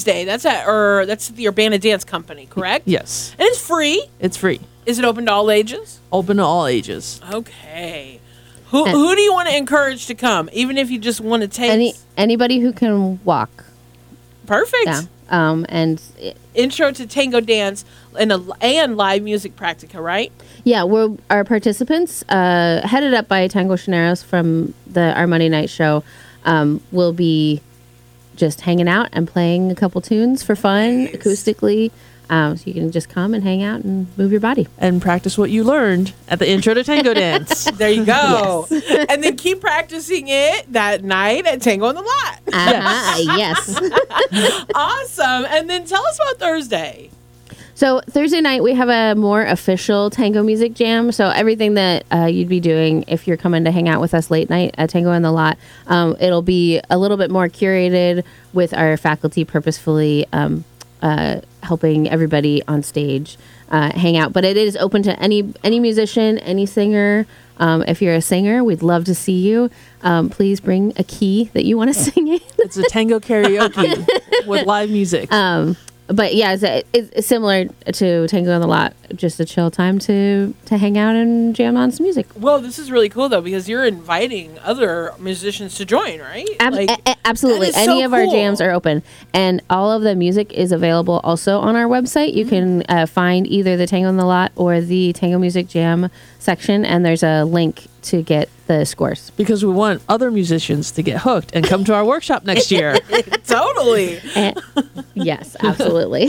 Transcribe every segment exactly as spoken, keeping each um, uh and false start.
Thursday. That's at or that's at the Urbana Dance Company, correct? Yes. And it's free. It's free. Is it open to all ages? Open to all ages. Okay. Who who do you want to encourage to come, even if you just want to take Any anybody who can walk. Perfect. Yeah. Um, and it, Intro to tango dance and a, and live music practica, right? yeah, we're our participants, uh, headed up by Tango Chineros from the our Monday night show, um, will be just hanging out and playing a couple tunes for fun, Nice. acoustically. Um, so you can just come and hang out and move your body. And practice what you learned at the Intro to Tango Dance. There you go. And then keep practicing it that night at Tango on the Lot. Uh-huh, yes. Awesome. And then tell us about Thursday. So Thursday night we have a more official tango music jam. So everything that uh, you'd be doing if you're coming to hang out with us late night at Tango in the Lot, um, it'll be a little bit more curated with our faculty purposefully um, uh, helping everybody on stage uh, hang out. But it is open to any any musician, any singer. Um, if you're a singer, we'd love to see you. Um, please bring a key that you want to sing in. It's a tango karaoke with live music. Um, but yeah, it's, a, it's similar to Tango on the Lot, just a chill time to to hang out and jam on some music. Well, this is really cool, though, because you're inviting other musicians to join, right? Ab- Like, a- a- absolutely. that is so Any of our cool. jams are open. And all of the music is available also on our website. You can uh, find either the Tango on the Lot or the Tango Music Jam section, and there's a link to get the scores. Because we want other musicians to get hooked and come to our workshop next year. Totally. And- yes, absolutely.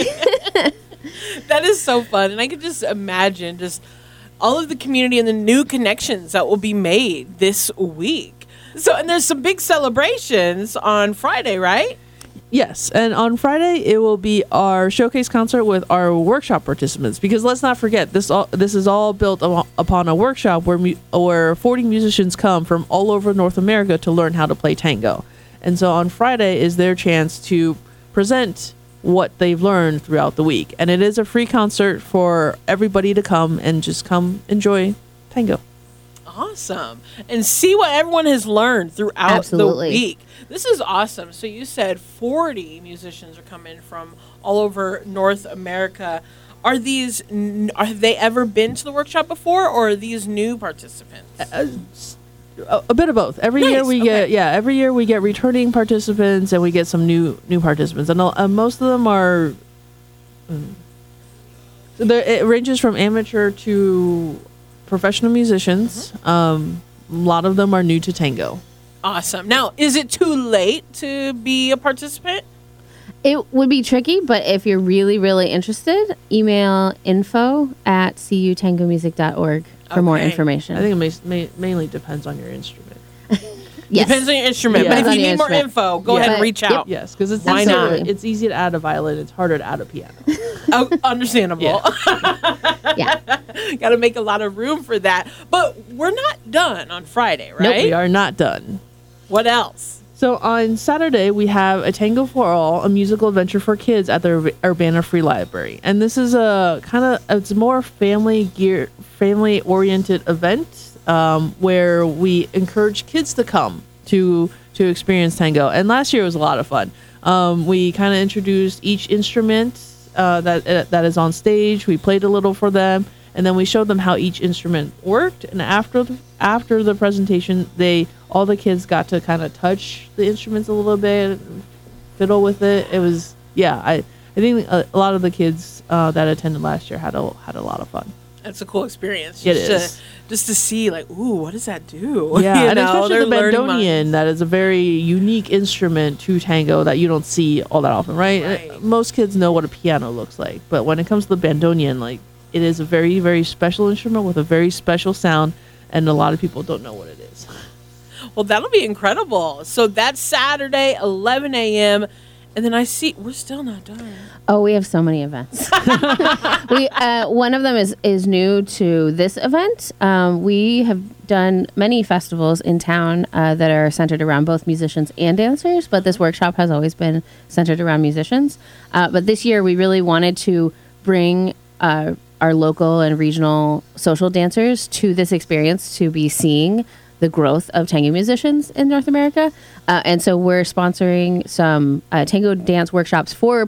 That is so fun. And I could just imagine just all of the community and the new connections that will be made this week. So, and there's some big celebrations on Friday, right? Yes, and on Friday it will be our showcase concert with our workshop participants. Because let's not forget, this all this is all built up- upon a workshop where mu- where forty musicians come from all over North America to learn how to play tango. And so on Friday is their chance to present what they've learned throughout the week. And it is a free concert for everybody to come and just come enjoy tango. Awesome. And see what everyone has learned throughout Absolutely. the week. This is awesome. So you said forty musicians are coming from all over North America. Are these, n- are, have they ever been to the workshop before, or are these new participants? A, a bit of both. Every year Nice, we okay. get yeah. Every year we get returning participants and we get some new new participants, and uh, most of them are. Um, so there- it ranges from amateur to professional musicians. Mm-hmm. Um, a lot of them are new to tango. Awesome. Now, is it too late to be a participant? It would be tricky, but if you're really, really interested, email info at c u tango music dot org for more Okay. information. I think it may, may, mainly depends on your instrument. yes. Depends on your instrument. Yeah. But if Depends you on your need more instrument. info, go Yeah. ahead and But- reach yep. out. Yes, because it's Why easier- not? It's easy to add a violin. It's harder to add a piano. Oh, understandable. yeah. Got to make a lot of room for that. But we're not done on Friday, right? Nope, we are not done. What else? So on Saturday, we have a Tango for All, a musical adventure for kids at the Ur- Urbana Free Library. And this is a kind of, it's more family gear, family oriented event um, where we encourage kids to come to, to experience tango. And last year was a lot of fun. Um, we kind of introduced each instrument uh, that, uh, that is on stage. We played a little for them. And then we showed them how each instrument worked. And after the, after the presentation, they all the kids got to kind of touch the instruments a little bit, fiddle with it. It was yeah. I I think a, a lot of the kids uh, that attended last year had a had a lot of fun. That's a cool experience. It just is. To, just to see, like, ooh, what does that do? Yeah, You and know, especially they're the learning bandonian. minds. That is a very unique instrument to tango that you don't see all that often, right? Right. Uh, Most kids know what a piano looks like, but when it comes to the bandonian, like it is a very very special instrument with a very special sound, and a lot of people don't know what it is. Well, that'll be incredible. So that's Saturday, eleven a.m. And then I see we're still not done. Oh, we have so many events. we uh, one of them is is new to this event. Um, we have done many festivals in town uh, that are centered around both musicians and dancers, but this workshop has always been centered around musicians. Uh, but this year, we really wanted to bring uh, our local and regional social dancers to this experience to be seeing the growth of tango musicians in North America. Uh, and so we're sponsoring some uh, tango dance workshops for